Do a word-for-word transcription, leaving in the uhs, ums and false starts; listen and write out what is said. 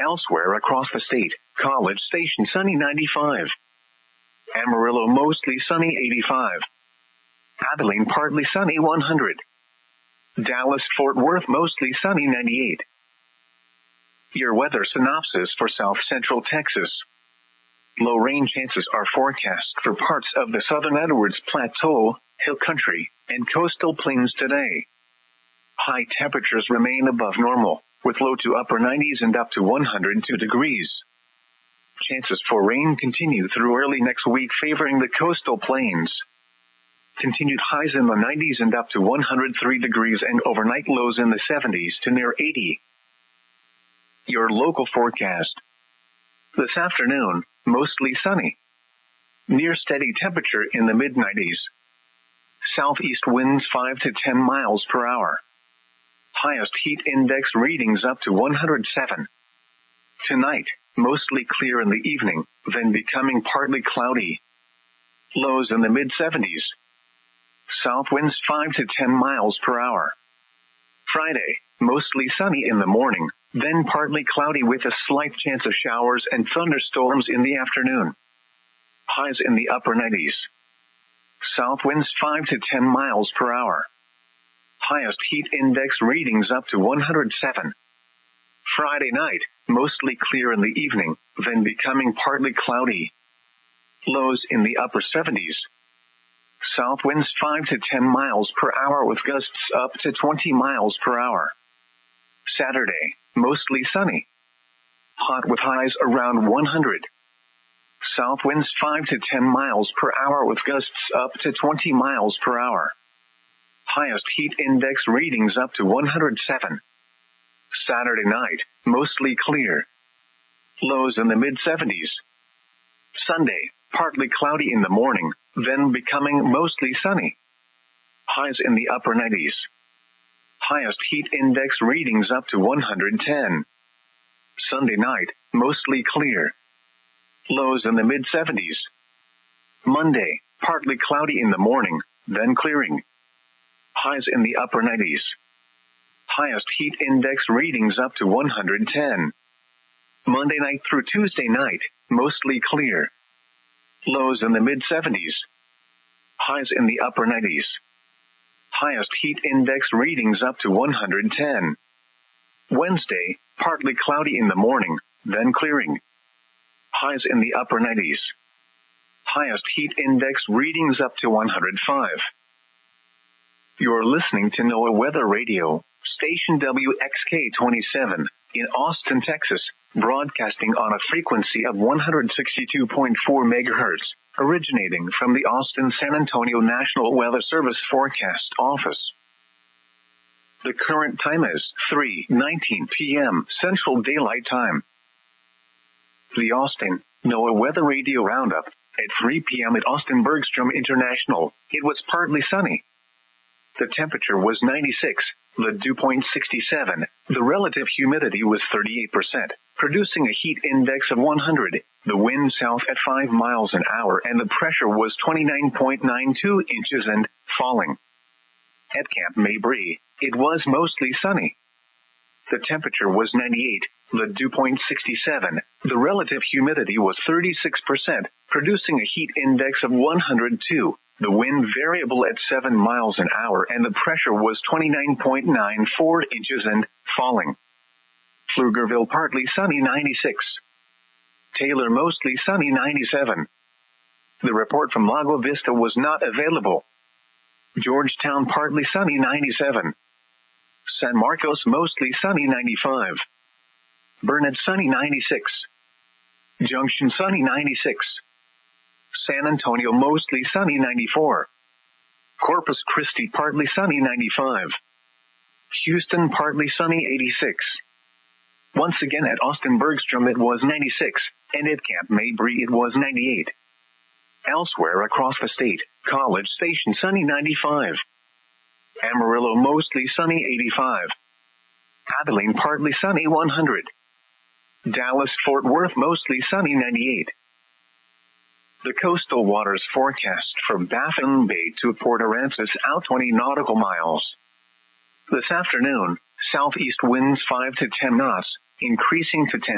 Elsewhere across the state, College Station sunny ninety-five. Amarillo mostly sunny eighty-five. Abilene partly sunny one hundred. Dallas-Fort Worth mostly sunny ninety-eight. Your weather synopsis for South Central Texas. Low rain chances are forecast for parts of the southern Edwards Plateau, Hill Country, and coastal plains today. High temperatures remain above normal, with low to upper nineties and up to one hundred two degrees. Chances for rain continue through early next week, favoring the coastal plains. Continued highs in the nineties and up to one hundred three degrees, and overnight lows in the seventies to near eighty. Your local forecast. This afternoon, mostly sunny. Near steady temperature in the mid nineties. Southeast winds five to ten miles per hour. Highest heat index readings up to one hundred seven. Tonight, mostly clear in the evening, then becoming partly cloudy. Lows in the mid seventies. South winds five to ten miles per hour. Friday, mostly sunny in the morning, then partly cloudy with a slight chance of showers and thunderstorms in the afternoon. Highs in the upper nineties. South winds five to ten miles per hour. Highest heat index readings up to one hundred seven. Friday night, mostly clear in the evening, then becoming partly cloudy. Lows in the upper seventies. South winds five to ten miles per hour with gusts up to twenty miles per hour. Saturday, mostly sunny. Hot with highs around one hundred. South winds five to ten miles per hour with gusts up to twenty miles per hour. Highest heat index readings up to one hundred seven. Saturday night, mostly clear. Lows in the mid seventies. Sunday, partly cloudy in the morning, then becoming mostly sunny. Highs in the upper nineties. Highest heat index readings up to one hundred ten. Sunday night, mostly clear. Lows in the mid seventies. Monday, partly cloudy in the morning, then clearing. Highs in the upper nineties. Highest heat index readings up to one hundred ten. Monday night through Tuesday night, mostly clear. Lows in the mid seventies. Highs in the upper nineties. Highest heat index readings up to one hundred ten. Wednesday, partly cloudy in the morning, then clearing. Highs in the upper nineties. Highest heat index readings up to one hundred five. You're listening to NOAA Weather Radio, station W X K twenty-seven, in Austin, Texas, broadcasting on a frequency of one hundred sixty-two point four megahertz, originating from the Austin-San Antonio National Weather Service Forecast Office. The current time is three nineteen p.m. Central Daylight Time. The Austin NOAA Weather Radio Roundup. At three p.m. at Austin Bergstrom International, it was partly sunny. The temperature was ninety-six, the dew point sixty-seven, the relative humidity was thirty-eight percent, producing a heat index of one hundred, the wind south at five miles an hour, and the pressure was twenty-nine point nine two inches and falling. At Camp Mabry, it was mostly sunny. The temperature was ninety-eight, the dew point sixty-seven, the relative humidity was thirty-six percent, producing a heat index of one hundred two. The wind variable at seven miles an hour, and the pressure was twenty-nine point nine four inches and falling. Pflugerville partly sunny ninety-six. Taylor mostly sunny ninety-seven. The report from Lago Vista was not available. Georgetown partly sunny ninety-seven. San Marcos mostly sunny ninety-five. Burnett sunny ninety-six. Junction sunny ninety-six. San Antonio mostly sunny ninety-four. Corpus Christi partly sunny ninety-five. Houston partly sunny eighty-six. Once again at Austin Bergstrom it was ninety-six, and at Camp Mabry it was ninety-eight. Elsewhere across the state, College Station sunny ninety-five. Amarillo mostly sunny eighty-five. Abilene partly sunny one hundred. Dallas-Fort Worth mostly sunny ninety-eight. The coastal waters forecast from Baffin Bay to Port Aransas out twenty nautical miles. This afternoon, southeast winds five to ten knots, increasing to ten